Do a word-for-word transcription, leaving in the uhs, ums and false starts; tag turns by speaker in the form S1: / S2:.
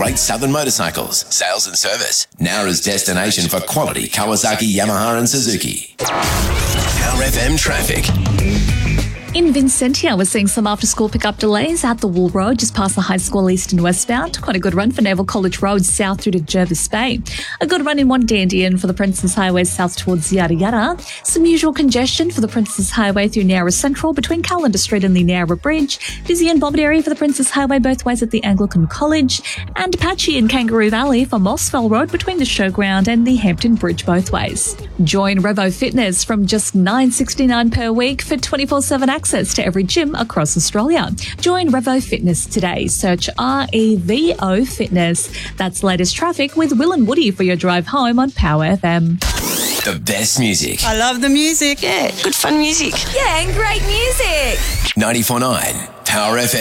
S1: Great Southern Motorcycles, sales and service. Nowra's destination for quality Kawasaki, Yamaha and Suzuki. Power F M traffic.
S2: In Vincentia, we're seeing some after-school pickup delays at the Wool Road, just past the high school east and westbound. Quite a good run for Naval College Road south through to Jervis Bay. A good run in one Dandian for the Princess Highway south towards Yada Yada. Some usual congestion for the Princess Highway through Nowra Central between Calendar Street and the Nowra Bridge. Busy and bobbed area for the Princess Highway both ways at the Anglican College. And patchy in Kangaroo Valley for Mossville Road between the Showground and the Hampton Bridge both ways. Join Revo Fitness from just nine dollars sixty-nine per week for twenty-four seven access to every gym across Australia. Join Revo Fitness today. Search R E V O Fitness. That's latest traffic with Will and Woody for your drive home on Power F M.
S1: The best music.
S3: I love the music.
S4: Yeah, good fun music.
S5: Yeah, and great music.
S1: ninety-four point nine Power F M.